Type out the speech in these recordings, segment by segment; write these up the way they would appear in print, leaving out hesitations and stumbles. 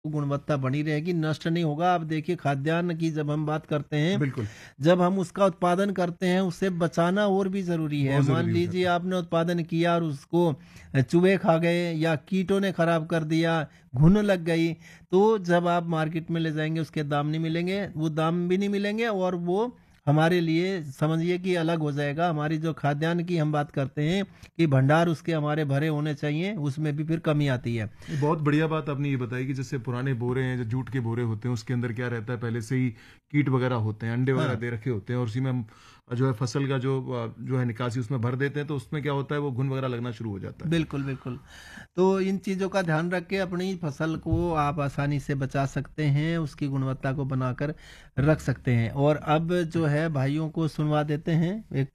गुणवत्ता बनी रहेगी, नष्ट नहीं होगा। आप देखिए खाद्यान्न की जब हम बात करते हैं, बिल्कुल, जब हम उसका उत्पादन करते हैं, उसे बचाना और भी ज़रूरी है। बहुत मान ज़रूरी हो लीजिए जाता है। आपने उत्पादन किया और उसको चूहे खा गए या कीटों ने खराब कर दिया, घुन लग गई, तो जब आप मार्केट में ले जाएँगे उसके दाम नहीं मिलेंगे, वो दाम भी नहीं मिलेंगे और वो हमारे लिए समझिए कि अलग हो जाएगा। हमारी जो खाद्यान्न की हम बात करते हैं कि भंडार उसके हमारे भरे होने चाहिए, उसमें भी फिर कमी आती है। ये बहुत बढ़िया बात आपने ये बताई कि जैसे पुराने बोरे हैं, जो जूट के बोरे होते हैं, उसके अंदर क्या रहता है, पहले से ही कीट वगैरह होते हैं, अंडे वगैरह हाँ। दे रखे होते हैं और उसी में हम जो है फसल का जो है निकासी उसमें भर देते हैं, तो उसमें क्या होता है, वो घुन वगैरह लगना शुरू हो जाता है। बिल्कुल, बिल्कुल। तो इन चीज़ों का ध्यान रख के अपनी फसल को आप आसानी से बचा सकते हैं, उसकी गुणवत्ता को बनाकर रख सकते हैं। और अब जो है भाइयों को सुनवा देते हैं एक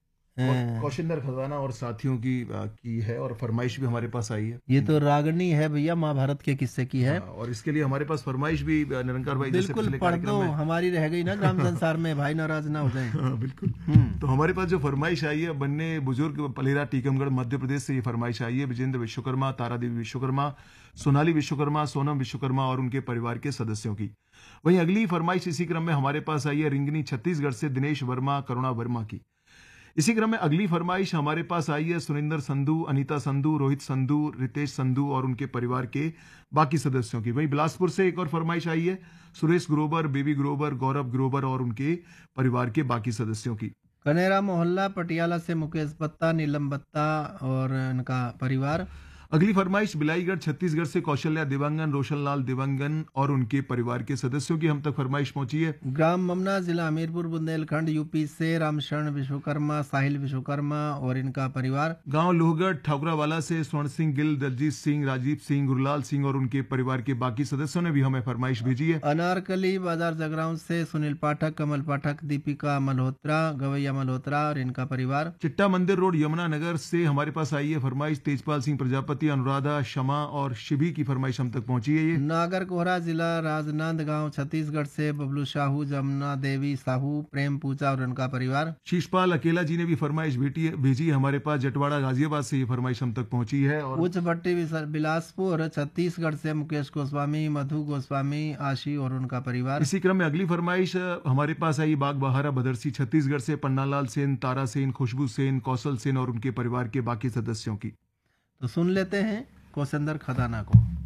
कौशिंदर खजाना और साथियों की है और फरमाइश भी हमारे पास आई है। ये जी। तो रागनी है भैया, महाभारत के किस्से की है। हाँ, और इसके लिए हमारे पास फरमाइश भी निरंकार भाई जैसे बिल्कुल पिछले पढ़ कार्यक्रम दो, में। हमारी रह गई ना ग्राम संसार में, भाई नाराज़ ना हो जाएँ। हाँ, बिल्कुल। हुँ। तो हमारे पास जो फरमाइश आई है, बन्ने बुजुर्ग पलेरा टीकमगढ़ मध्य प्रदेश से ये फरमाइश आई है। विजेंद्र विश्वकर्मा, तारादेवी विश्वकर्मा, सोनाली विश्वकर्मा, सोनम विश्वकर्मा और उनके परिवार के सदस्यों की। वहीं अगली फरमाइश इसी क्रम में हमारे पास आई है रिंगनी छत्तीसगढ़ से दिनेश वर्मा, करुणा वर्मा की। इसी क्रम में अगली फरमाइश हमारे पास आई है सुनिंदर संधू, अनीता संधू, रोहित संधू, रितेश संधू और उनके परिवार के बाकी सदस्यों की। वहीं बिलासपुर से एक और फरमाइश आई है सुरेश ग्रोवर, बेबी ग्रोवर, गौरव ग्रोवर और उनके परिवार के बाकी सदस्यों की। कनेरा मोहल्ला पटियाला से मुकेश बत्ता, नीलम बत्ता और इनका परिवार। अगली फरमाइश बिलाईगढ़ छत्तीसगढ़ से कौशल्या दिवंगन, रोशनलाल दिवंगन और उनके परिवार के सदस्यों की हम तक फरमाइश पहुंची है। ग्राम ममना, जिला हमीरपुर, बुंदेलखंड, यूपी से रामशरण विश्वकर्मा, साहिल विश्वकर्मा और इनका परिवार। गांव लोहगढ़ ठाकुरावाला से स्वर्ण सिंह गिल, दलजीत सिंह, राजीव सिंह, गुरलाल सिंह और उनके परिवार के बाकी सदस्यों ने भी हमें फरमाइश भेजी है। अनारकली बाजार जगराउं से सुनील पाठक, कमल पाठक, दीपिका मल्होत्रा, गवैया मल्होत्रा और इनका परिवार। चिट्टा मंदिर रोड यमुनानगर से हमारे पास आई है फरमाइश तेजपाल सिंह प्रजापति, अनुराधा, शमा और शिभी की फरमाइश हम तक पहुंची है। ये नागर कोहरा, जिला राजनांदगांव, छत्तीसगढ़ से बबलू साहू, जमुना देवी साहू, प्रेम पूजा और उनका परिवार। शीशपाल अकेला जी ने भी फरमाइश भेजी है हमारे पास। जटवाड़ा गाजियाबाद से ये फरमाइश हम तक पहुंची है। और उच्च भट्टी बिलासपुर, छत्तीसगढ़ से मुकेश गोस्वामी, मधु गोस्वामी, आशी और उनका परिवार। इसी क्रम में अगली फरमाइश हमारे पास आई बाग बहारा भदरसी छत्तीसगढ़ से पन्नालाल सेन, तारा सेन, खुशबू सेन, कौशल सेन और उनके परिवार के बाकी सदस्यों की। तो सुन लेते हैं कौशंदर खदाना को।